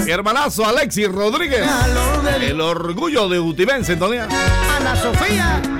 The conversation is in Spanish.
Mi hermanazo Alexis Rodríguez. El orgullo de Utimén, sintonía. Ana Sofía.